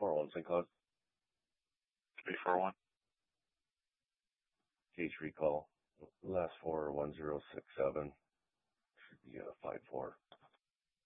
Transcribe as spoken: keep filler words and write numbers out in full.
four one sync code. three four one. Case recall. Last four one zero six seven. Should be a five four.